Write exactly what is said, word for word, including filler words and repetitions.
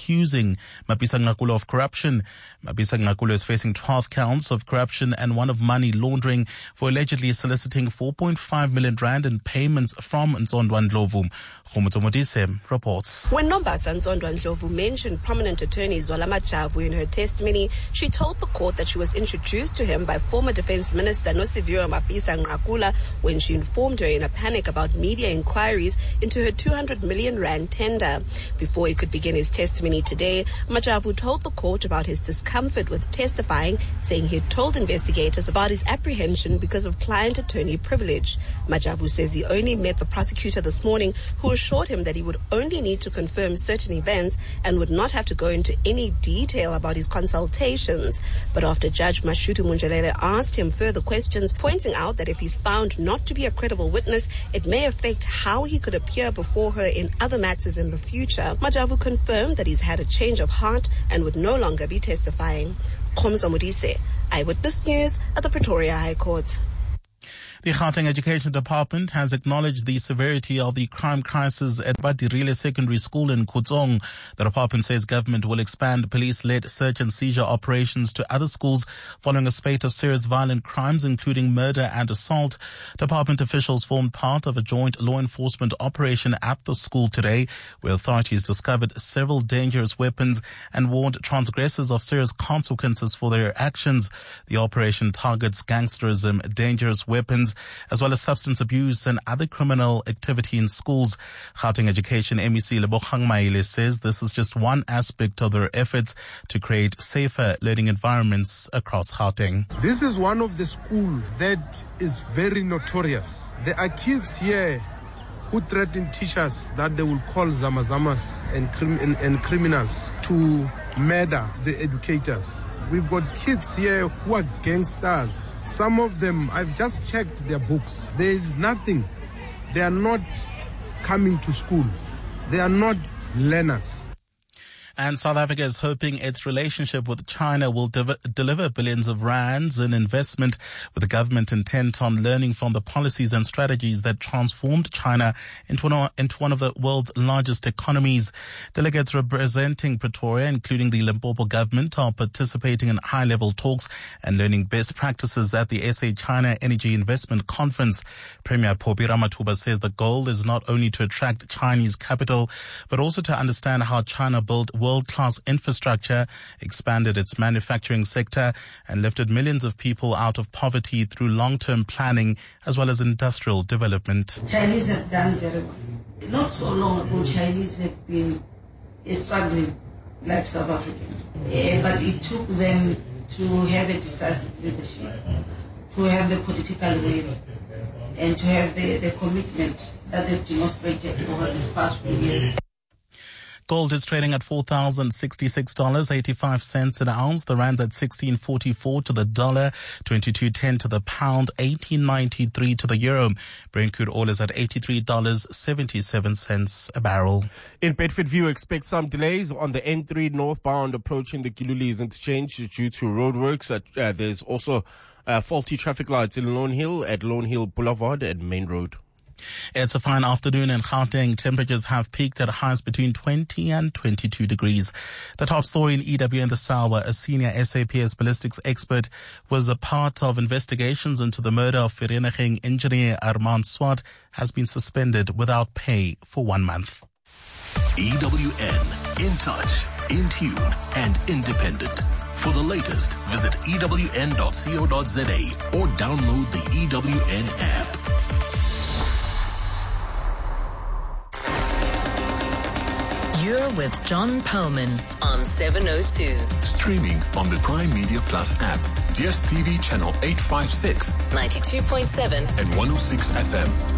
accusing Mapisa Nqakula of corruption. Mapisa Nqakula is facing twelve counts of corruption and one of money laundering for allegedly soliciting four point five million rand in payments from Nzondwa Ndlovu. Khomotso Modise reports. When Nombasa Nzondwa Ndlovu mentioned prominent attorney Zola Majavu in her testimony, she told the court that she was introduced to him by former Defense Minister Nosiviwe Mapisa Nqakula when she informed her in a panic about media inquiries into her two hundred million rand tender. Before he could begin his testimony today, Majavu told the court about his discomfort with testifying, saying he had told investigators about his apprehension because of client attorney privilege. Majavu says he only met the prosecutor this morning, who assured him that he would only need to confirm certain events and would not have to go into any detail about his consultations. But after Judge Mashutu Munjalele asked him further questions, pointing out that if he's found not to be a credible witness, it may affect how he could appear before her in other matters in the future, Majavu confirmed that he's had a change of heart and would no longer be testifying. Khomotso Modise, Eyewitness News at the Pretoria High Court. The Gauteng Education Department has acknowledged the severity of the crime crisis at Badirile Secondary School in Kutzong. The department says government will expand police-led search and seizure operations to other schools following a spate of serious violent crimes, including murder and assault. Department officials formed part of a joint law enforcement operation at the school today, where authorities discovered several dangerous weapons and warned transgressors of serious consequences for their actions. The operation targets gangsterism, dangerous weapons, as well as substance abuse and other criminal activity in schools. Gauteng Education M E C Lebogang Maile says this is just one aspect of their efforts to create safer learning environments across Gauteng. This is one of the schools that is very notorious. There are kids here who threaten teachers that they will call zamazamas and, crim- and, and criminals to murder the educators. We've got kids here who are gangsters. Some of them, I've just checked their books. There is nothing. They are not coming to school. They are not learners. And South Africa is hoping its relationship with China will de- deliver billions of rands in investment, with the government intent on learning from the policies and strategies that transformed China into one, into one of the world's largest economies. Delegates representing Pretoria, including the Limpopo government, are participating in high-level talks and learning best practices at the S A China Energy Investment Conference. Premier Phophi Ramathuba says the goal is not only to attract Chinese capital, but also to understand how China built world-class infrastructure, expanded its manufacturing sector, and lifted millions of people out of poverty through long-term planning as well as industrial development. Chinese have done very well. Not so long ago, Chinese have been struggling like South Africans. Uh, but it took them to have a decisive leadership, to have the political will, and to have the, the commitment that they've demonstrated over these past few years. Gold is trading at four thousand sixty-six dollars and eighty-five cents an ounce. The rand's at sixteen forty-four to the dollar, twenty-two ten to the pound, eighteen ninety-three to the euro. Brent crude oil is at eighty-three dollars and seventy-seven cents a barrel. In Bedfordview, expect some delays on the N three northbound approaching the Gilulies interchange due to roadworks. Uh, there's also uh, faulty traffic lights in Lone Hill at Lone Hill Boulevard and Main Road. It's a fine afternoon in Gauteng. Temperatures have peaked at highs between twenty and twenty-two degrees. The top story in E W in the Sawa, a senior S A P S ballistics expert, was a part of investigations into the murder of Vereeniging engineer Armand Swart, has been suspended without pay for one month. E W N, in touch, in tune, and independent. For the latest, visit E W N dot co dot za or download the E W N app. You're with John Perlman on seven oh two. Streaming on the Prime Media Plus app, D S T V channel eight fifty-six, ninety-two point seven and one oh six F M.